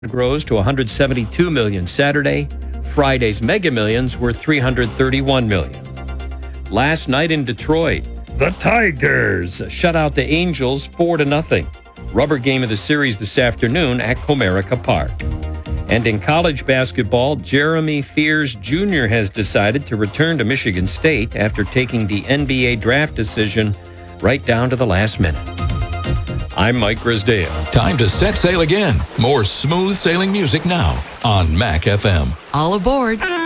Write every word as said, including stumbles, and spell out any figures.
grows to one hundred seventy-two million Saturday. Friday's Mega Millions were three hundred thirty-one million. Last night in Detroit, the Tigers shut out the Angels four to nothing. Rubber game of the series this afternoon at Comerica Park. And in college basketball, Jeremy Fears Junior has decided to return to Michigan State after taking the N B A draft decision right down to the last minute. I'm Mike Grisdale. Time to set sail again. More smooth sailing music now on Mac F M. All aboard.